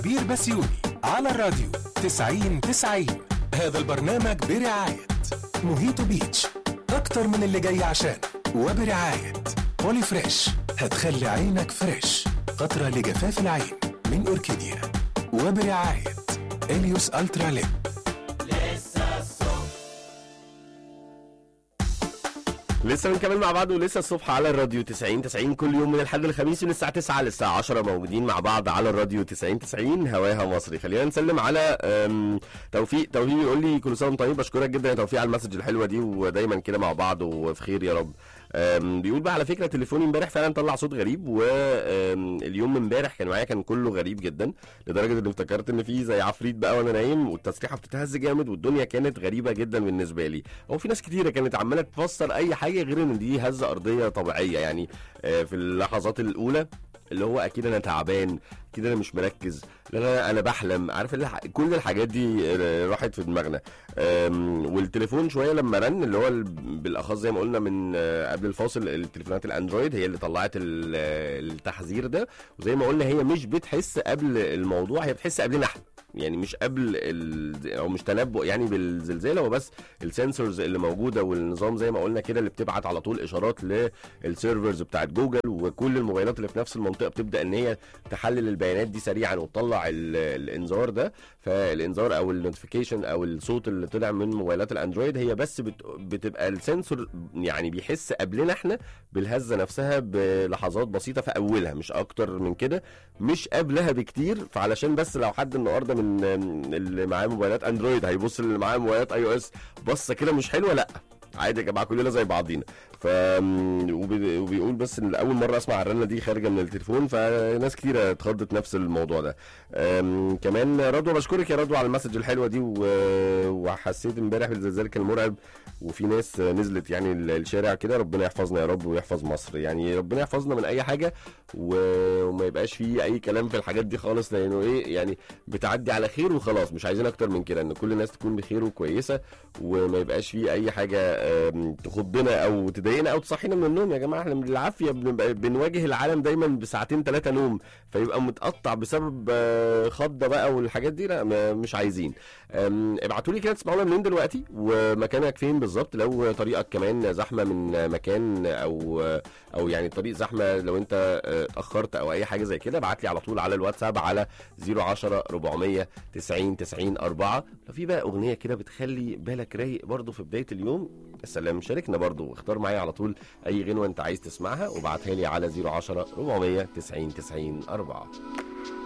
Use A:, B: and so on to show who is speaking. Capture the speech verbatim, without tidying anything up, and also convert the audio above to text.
A: بير بسيوني على الراديو تسعين تسعين. هذا البرنامج برعاية موهيتو بيتش، أكتر من اللي جاي عشان، وبرعاية بولي فريش، هتخلي عينك فريش، قطرة لجفاف العين من أوركيديا، وبرعاية إليوس ألترا ليب.
B: لسه بنكمل مع بعض ولسه الصبح على الراديو تسعين تسعين، كل يوم من الحد الخميس من الساعة تسعة للساعة عشرة موجودين مع بعض على الراديو تسعين تسعين، هواها مصري. خلينا نسلم على توفيق. توفيق بيقول لي كل سنة وانت طيب، بشكرك جدا يا توفيق على المسج الحلوة دي، ودايما كده مع بعض وفي خير يا رب. بيقول بقى على فكره تليفوني امبارح فعلا طلع صوت غريب، واليوم امبارح كان معايا كان كله غريب جدا لدرجه ان افتكرت ان في زي عفريت بقى وانا نايم، والتسريحه بتتهز جامد، والدنيا كانت غريبه جدا بالنسبه لي. هو في ناس كتيره كانت عماله تفسر اي حاجه غير ان دي هزه ارضيه طبيعيه، يعني في اللحظات الاولى اللي هو اكيد انا تعبان، اكيد انا مش مركز، لا انا انا بحلم، عارف الح... كل الحاجات دي راحت في دماغنا. والتليفون شويه لما رن، اللي هو بالاخص زي ما قلنا من قبل الفاصل، التليفونات الاندرويد هي اللي طلعت التحذير ده، وزي ما قلنا هي مش بتحس قبل الموضوع، هي بتحس قبلنا احنا، يعني مش قبل ال... او مش تنبؤ يعني بالزلزال، هو بس السنسورز اللي موجوده والنظام زي ما قلنا كده اللي بتبعت على طول اشارات للسيرفرز بتاعت جوجل، وكل الموبايلات اللي في نفس المنطقه بتبدا ان هي تحلل البيانات دي سريعا وتطلع الانذار ده. فالانذار او النوتيفيكيشن او الصوت اللي طلع من موبايلات الاندرويد هي بس بت... بتبقى السنسور يعني بيحس قبلنا احنا بالهزه نفسها بلحظات بسيطه في اولها، مش اكتر من كده، مش قبلها بكتير. فعلشان بس لو حد النهارده من اللي معاه موبايلات اندرويد هيبص اللي معاه موبايلات اي او اس بصه كده مش حلوه، لا عادي يا جماعه كلنا زي بعضينا. ف وبيقول بس ان اول مره اسمع الرنه دي خارجه من التليفون، فناس كتيره اتخضت نفس الموضوع ده. كمان رضوى، بشكرك يا رضوى على المسج الحلوه دي، وحسيت امبارح بالزلزال كان مرعب، وفي ناس نزلت يعني الشارع كده. ربنا يحفظنا يا رب ويحفظ مصر، يعني ربنا يحفظنا من اي حاجه، وما يبقاش فيه اي كلام في الحاجات دي خالص، لانه ايه يعني بتعدي على خير وخلاص، مش عايزين اكتر من كده، ان كل الناس تكون بخير وكويسه، وما يبقاش فيه اي حاجه تخضنا او تضايقنا او تصحينا من النوم. يا جماعه احنا بالعافيه بنواجه العالم دايما بساعتين ثلاثه نوم، فيبقى متقطع بسبب خضه بقى والحاجات دي، لا مش عايزين. ابعتوا لي كده تسمعونا منين دلوقتي ومكانك فين بالظبط، لو طريقك كمان زحمه من مكان او او يعني طريق زحمه، لو انت اتاخرت او اي حاجه زي كده ابعت لي على طول على الواتساب على صفر عشرة أربعمية تسعين تسعين أربعة. لو في بقى اغنيه كده بتخلي بالك رايق برضو في بدايه اليوم، السلام، شاركنا برضو، اختار معايا على طول اي غنوه انت عايز تسمعها وابعتها لي على صفر عشرة أربعمية تسعين تسعين أربعة.